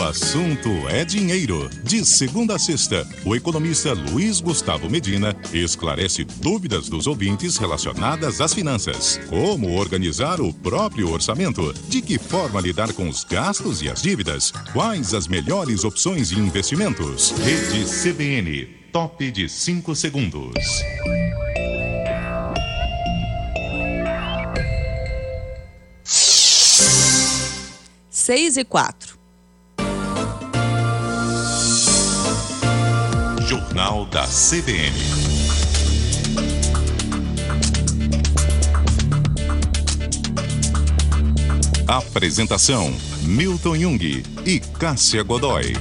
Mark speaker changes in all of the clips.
Speaker 1: assunto é dinheiro. De segunda a sexta, o economista Luiz Gustavo Medina esclarece dúvidas dos ouvintes relacionadas às finanças. Como organizar o próprio orçamento? De que forma lidar com os gastos e as dívidas? Quais as melhores opções de investimentos? Rede CBN, top de 5 segundos.
Speaker 2: 6:04.
Speaker 1: Jornal da CBN. Apresentação: Milton Jung e Cássia Godoy.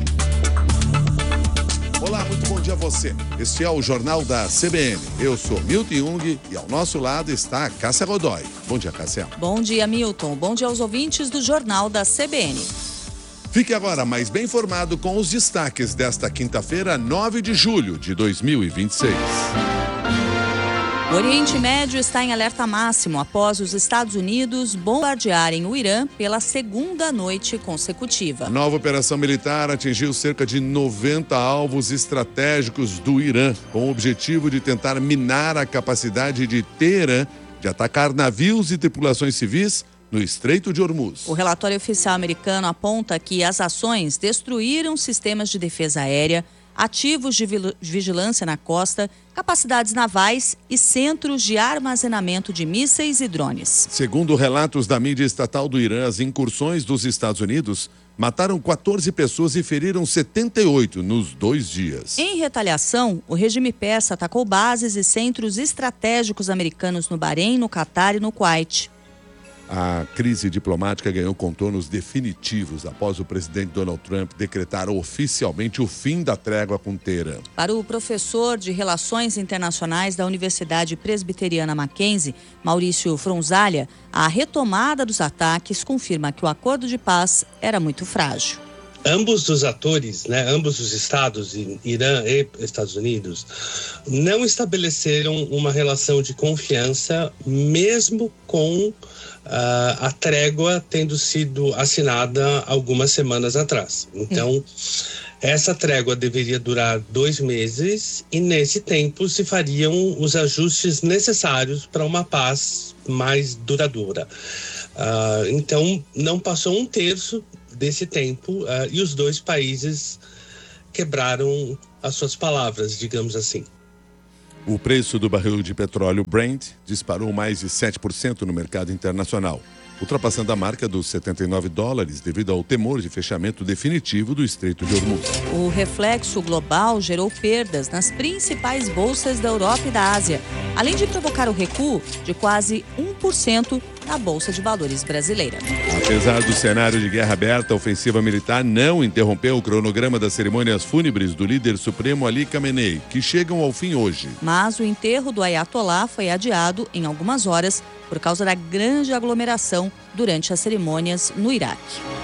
Speaker 3: Olá, muito bom dia a você. Este é o Jornal da CBN. Eu sou Milton Jung e ao nosso lado está a Cássia Godoy. Bom dia, Cássia.
Speaker 2: Bom dia, Milton. Bom dia aos ouvintes do Jornal da CBN.
Speaker 3: Fique agora mais bem informado com os destaques desta quinta-feira, 9 de julho de 2026.
Speaker 2: O Oriente Médio está em alerta máximo após os Estados Unidos bombardearem o Irã pela segunda noite consecutiva.
Speaker 3: A nova operação militar atingiu cerca de 90 alvos estratégicos do Irã, com o objetivo de tentar minar a capacidade de Teherã de atacar navios e tripulações civis no Estreito de Hormuz.
Speaker 2: O relatório oficial americano aponta que as ações destruíram sistemas de defesa aérea, ativos de vigilância na costa, capacidades navais e centros de armazenamento de mísseis e drones.
Speaker 3: Segundo relatos da mídia estatal do Irã, as incursões dos Estados Unidos mataram 14 pessoas e feriram 78 nos 2 dias.
Speaker 2: Em retaliação, o regime persa atacou bases e centros estratégicos americanos no Bahrein, no Catar e no Kuwait.
Speaker 3: A crise diplomática ganhou contornos definitivos após o presidente Donald Trump decretar oficialmente o fim da trégua com Teherã.
Speaker 2: Para o professor de Relações Internacionais da Universidade Presbiteriana Mackenzie, Maurício Fronzalha, a retomada dos ataques confirma que o acordo de paz era muito frágil.
Speaker 4: Ambos os atores, ambos os estados, Irã e Estados Unidos, não estabeleceram uma relação de confiança, mesmo com a trégua tendo sido assinada algumas semanas atrás. Então, essa trégua deveria durar 2 meses e, nesse tempo, se fariam os ajustes necessários para uma paz mais duradoura. Então, não passou 1/3 desse tempo e os 2 países quebraram as suas palavras, digamos assim.
Speaker 3: O preço do barril de petróleo Brent disparou mais de 7% no mercado internacional, ultrapassando a marca dos $79 devido ao temor de fechamento definitivo do Estreito de Hormuz.
Speaker 2: O reflexo global gerou perdas nas principais bolsas da Europa e da Ásia, além de provocar o recuo de quase 1% na Bolsa de Valores brasileira.
Speaker 3: Apesar do cenário de guerra aberta, a ofensiva militar não interrompeu o cronograma das cerimônias fúnebres do líder supremo Ali Khamenei, que chegam ao fim hoje.
Speaker 2: Mas o enterro do Ayatollah foi adiado em algumas horas por causa da grande aglomeração durante as cerimônias no Iraque.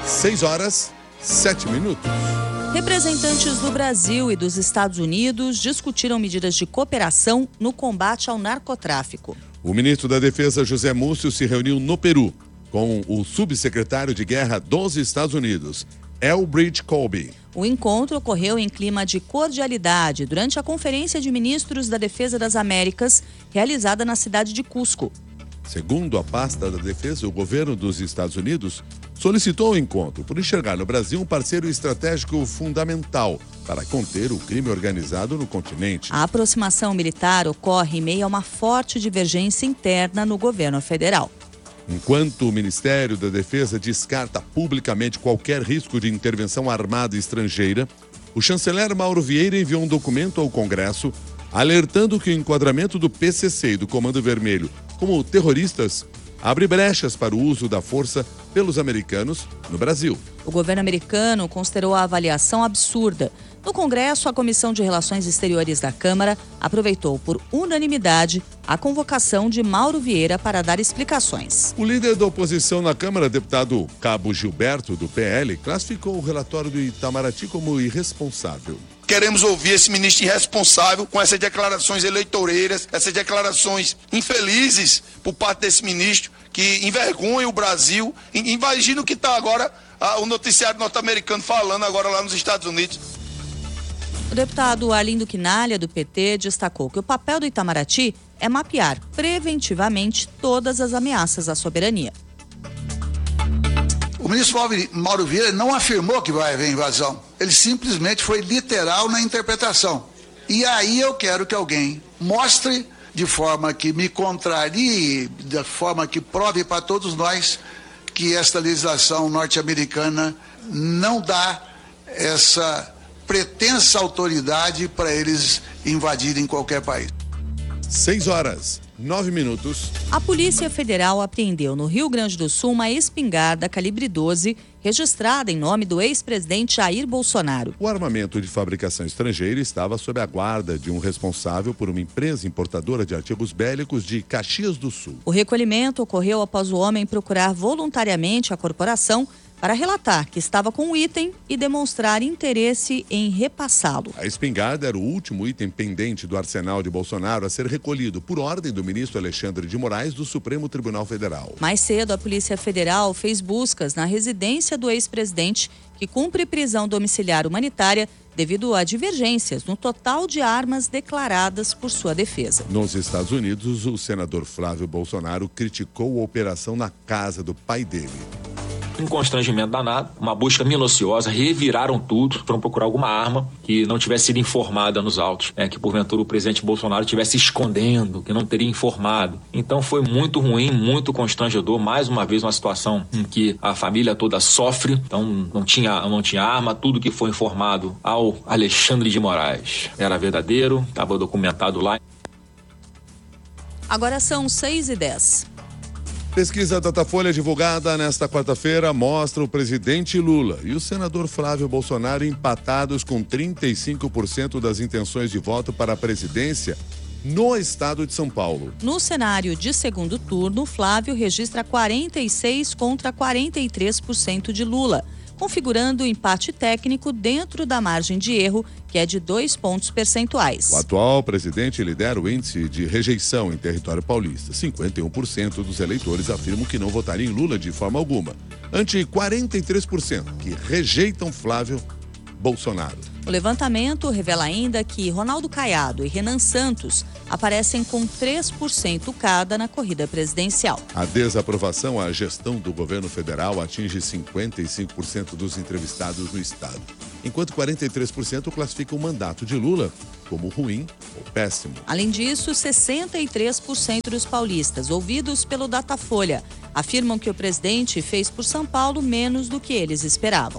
Speaker 3: 6:07.
Speaker 2: Representantes do Brasil e dos Estados Unidos discutiram medidas de cooperação no combate ao narcotráfico.
Speaker 3: O ministro da Defesa, José Múcio, se reuniu no Peru com o subsecretário de Guerra dos Estados Unidos, Elbridge Colby.
Speaker 2: O encontro ocorreu em clima de cordialidade durante a Conferência de Ministros da Defesa das Américas, realizada na cidade de Cusco.
Speaker 3: Segundo a pasta da Defesa, o governo dos Estados Unidos solicitou o encontro por enxergar no Brasil um parceiro estratégico fundamental para conter o crime organizado no continente.
Speaker 2: A aproximação militar ocorre em meio a uma forte divergência interna no governo federal.
Speaker 3: Enquanto o Ministério da Defesa descarta publicamente qualquer risco de intervenção armada estrangeira, o chanceler Mauro Vieira enviou um documento ao Congresso alertando que o enquadramento do PCC e do Comando Vermelho como terroristas abre brechas para o uso da força pelos americanos no Brasil.
Speaker 2: O governo americano considerou a avaliação absurda. No Congresso, a Comissão de Relações Exteriores da Câmara aproveitou por unanimidade a convocação de Mauro Vieira para dar explicações.
Speaker 3: O líder da oposição na Câmara, deputado Cabo Gilberto, do PL, classificou o relatório do Itamaraty como irresponsável.
Speaker 5: Queremos ouvir esse ministro irresponsável com essas declarações eleitoreiras, essas declarações infelizes por parte desse ministro que envergonha o Brasil. Imagina o que está agora o noticiário norte-americano falando agora lá nos Estados Unidos.
Speaker 2: O deputado Arlindo Quinalha, do PT, destacou que o papel do Itamaraty é mapear preventivamente todas as ameaças à soberania.
Speaker 6: O ministro Mauro Vieira não afirmou que vai haver invasão. Ele simplesmente foi literal na interpretação. E aí eu quero que alguém mostre de forma que me contrarie, de forma que prove para todos nós que esta legislação norte-americana não dá essa pretensa autoridade para eles invadirem qualquer país.
Speaker 3: 6h09.
Speaker 2: A Polícia Federal apreendeu no Rio Grande do Sul uma espingarda calibre 12, registrada em nome do ex-presidente Jair Bolsonaro.
Speaker 3: O armamento de fabricação estrangeira estava sob a guarda de um responsável por uma empresa importadora de artigos bélicos de Caxias do Sul.
Speaker 2: O recolhimento ocorreu após o homem procurar voluntariamente a corporação para relatar que estava com o item e demonstrar interesse em repassá-lo.
Speaker 3: A espingarda era o último item pendente do arsenal de Bolsonaro a ser recolhido por ordem do ministro Alexandre de Moraes do Supremo Tribunal Federal.
Speaker 2: Mais cedo, a Polícia Federal fez buscas na residência do ex-presidente, que cumpre prisão domiciliar humanitária devido a divergências no total de armas declaradas por sua defesa.
Speaker 3: Nos Estados Unidos, o senador Flávio Bolsonaro criticou a operação na casa do pai dele.
Speaker 7: Um constrangimento danado, uma busca minuciosa, reviraram tudo, foram procurar alguma arma que não tivesse sido informada nos autos, que porventura o presidente Bolsonaro estivesse escondendo, que não teria informado. Então foi muito ruim, muito constrangedor, mais uma vez uma situação em que a família toda sofre, então não tinha arma, tudo que foi informado ao Alexandre de Moraes era verdadeiro, estava documentado lá.
Speaker 2: Agora são 6h10.
Speaker 3: Pesquisa Datafolha divulgada nesta quarta-feira mostra o presidente Lula e o senador Flávio Bolsonaro empatados com 35% das intenções de voto para a presidência no estado de São Paulo.
Speaker 2: No cenário de segundo turno, Flávio registra 46% contra 43% de Lula, configurando o empate técnico dentro da margem de erro, que é de 2 pontos percentuais.
Speaker 3: O atual presidente lidera o índice de rejeição em território paulista. 51% dos eleitores afirmam que não votariam em Lula de forma alguma, ante 43% que rejeitam Flávio Bolsonaro.
Speaker 2: O levantamento revela ainda que Ronaldo Caiado e Renan Santos aparecem com 3% cada na corrida presidencial.
Speaker 3: A desaprovação à gestão do governo federal atinge 55% dos entrevistados no estado, enquanto 43% classificam o mandato de Lula como ruim ou péssimo.
Speaker 2: Além disso, 63% dos paulistas ouvidos pelo Datafolha afirmam que o presidente fez por São Paulo menos do que eles esperavam.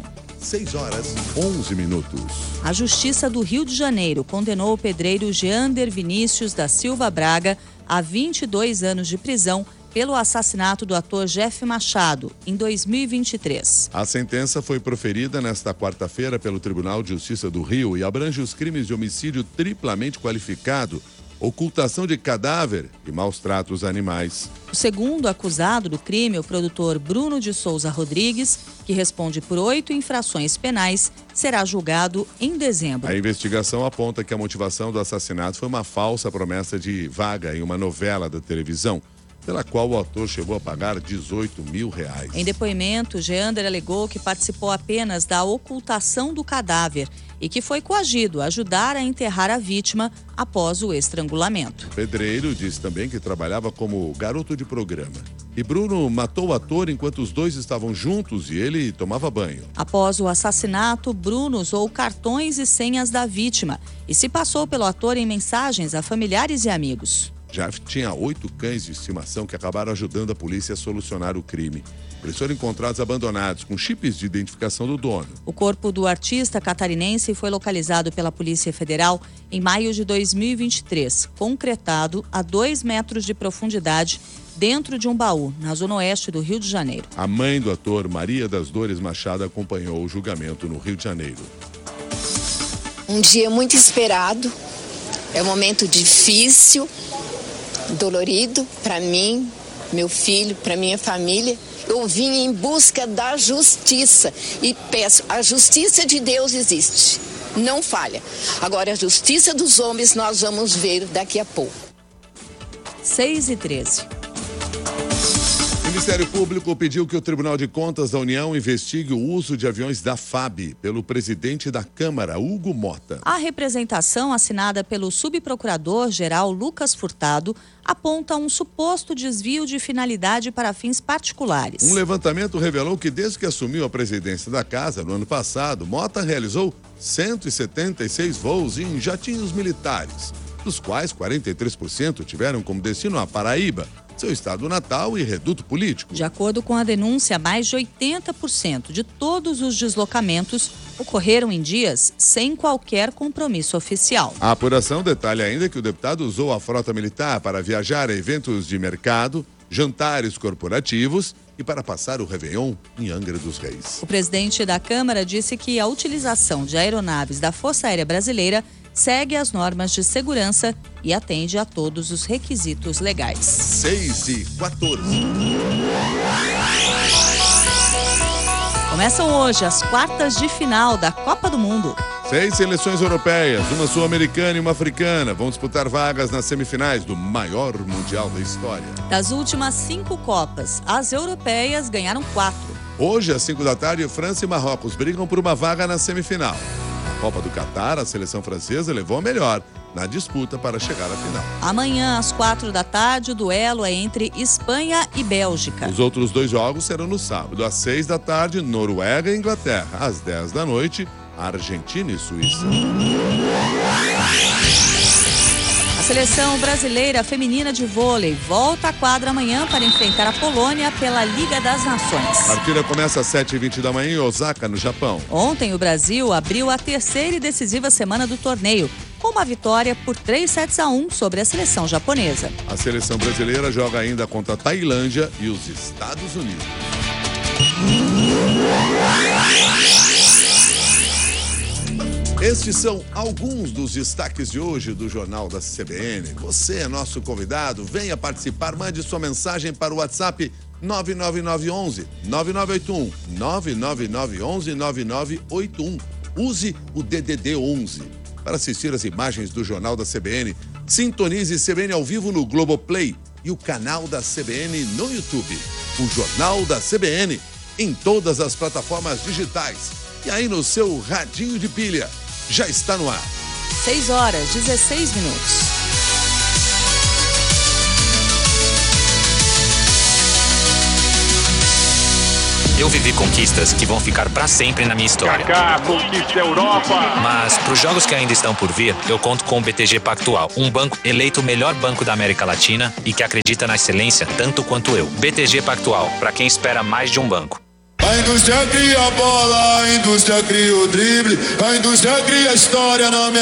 Speaker 3: 6h11.
Speaker 2: A Justiça do Rio de Janeiro condenou o pedreiro Jeander Vinícius da Silva Braga a 22 anos de prisão pelo assassinato do ator Jeff Machado, em 2023.
Speaker 3: A sentença foi proferida nesta quarta-feira pelo Tribunal de Justiça do Rio e abrange os crimes de homicídio triplamente qualificado, ocultação de cadáver e maus tratos a animais.
Speaker 2: O segundo acusado do crime, o produtor Bruno de Souza Rodrigues, que responde por 8 infrações penais, será julgado em dezembro.
Speaker 3: A investigação aponta que a motivação do assassinato foi uma falsa promessa de vaga em uma novela da televisão, pela qual o ator chegou a pagar R$18 mil.
Speaker 2: Em depoimento, Jeander alegou que participou apenas da ocultação do cadáver e que foi coagido a ajudar a enterrar a vítima após o estrangulamento.
Speaker 3: O pedreiro disse também que trabalhava como garoto de programa. E Bruno matou o ator enquanto os dois estavam juntos e ele tomava banho.
Speaker 2: Após o assassinato, Bruno usou cartões e senhas da vítima e se passou pelo ator em mensagens a familiares e amigos.
Speaker 3: Jeff tinha 8 cães de estimação que acabaram ajudando a polícia a solucionar o crime. Eles foram encontrados abandonados, com chips de identificação do dono.
Speaker 2: O corpo do artista catarinense foi localizado pela Polícia Federal em maio de 2023, concretado a 2 metros de profundidade dentro de um baú, na zona oeste do Rio de Janeiro.
Speaker 3: A mãe do ator, Maria das Dores Machado, acompanhou o julgamento no Rio de Janeiro.
Speaker 8: Um dia muito esperado, é um momento difícil, dolorido para mim, meu filho, para minha família. Eu vim em busca da justiça e peço, a justiça de Deus existe, não falha. Agora a justiça dos homens nós vamos ver daqui a pouco.
Speaker 2: 6h13.
Speaker 3: Ministério Público pediu que o Tribunal de Contas da União investigue o uso de aviões da FAB pelo presidente da Câmara, Hugo Mota.
Speaker 2: A representação assinada pelo subprocurador-geral Lucas Furtado aponta um suposto desvio de finalidade para fins particulares.
Speaker 3: Um levantamento revelou que desde que assumiu a presidência da casa no ano passado, Mota realizou 176 voos em jatinhos militares, dos quais 43% tiveram como destino a Paraíba, seu estado natal e reduto político.
Speaker 2: De acordo com a denúncia, mais de 80% de todos os deslocamentos ocorreram em dias sem qualquer compromisso oficial.
Speaker 3: A apuração detalha ainda que o deputado usou a frota militar para viajar a eventos de mercado, jantares corporativos e para passar o Réveillon em Angra dos Reis.
Speaker 2: O presidente da Câmara disse que a utilização de aeronaves da Força Aérea Brasileira segue as normas de segurança e atende a todos os requisitos legais.
Speaker 3: 6h14.
Speaker 2: Começam hoje as quartas de final da Copa do Mundo.
Speaker 3: 6 seleções europeias, uma sul-americana e uma africana vão disputar vagas nas semifinais do maior mundial da história.
Speaker 2: Das últimas 5 Copas, as europeias ganharam 4.
Speaker 3: Hoje, às 5 da tarde, França e Marrocos brigam por uma vaga na semifinal. Na Copa do Catar, a seleção francesa levou a melhor na disputa para chegar à final.
Speaker 2: Amanhã, às 4 da tarde, o duelo é entre Espanha e Bélgica.
Speaker 3: Os outros 2 jogos serão no sábado, às 6 da tarde, Noruega e Inglaterra. Às 10 da noite, Argentina e Suíça.
Speaker 2: A seleção brasileira feminina de vôlei volta à quadra amanhã para enfrentar a Polônia pela Liga das Nações.
Speaker 3: A partida começa às 7h20 da manhã em Osaka, no Japão.
Speaker 2: Ontem, o Brasil abriu a terceira e decisiva semana do torneio, com uma vitória por 3-1 sobre a seleção japonesa.
Speaker 3: A seleção brasileira joga ainda contra a Tailândia e os Estados Unidos. Estes são alguns dos destaques de hoje do Jornal da CBN. Você é nosso convidado, venha participar, mande sua mensagem para o WhatsApp 99911 9981 99911 9981. Use o DDD 11. Para assistir as imagens do Jornal da CBN, sintonize CBN ao vivo no Globoplay e o canal da CBN no YouTube. O Jornal da CBN em todas as plataformas digitais e aí no seu radinho de pilha. Já está no ar.
Speaker 2: 6h16.
Speaker 9: Eu vivi conquistas que vão ficar pra sempre na minha história.
Speaker 10: Kaká, conquista a Europa.
Speaker 9: Mas pros jogos que ainda estão por vir, eu conto com o BTG Pactual, um banco eleito o melhor banco da América Latina e que acredita na excelência tanto quanto eu. BTG Pactual, pra quem espera mais de um banco.
Speaker 11: A indústria cria a bola, a indústria cria o drible, a indústria cria a história na minha